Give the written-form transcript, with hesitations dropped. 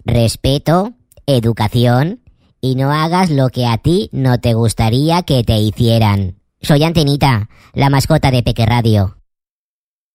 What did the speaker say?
respeto, educación y no hagas lo que a ti no te gustaría que te hicieran. Soy Antenita, la mascota de Peque Radio.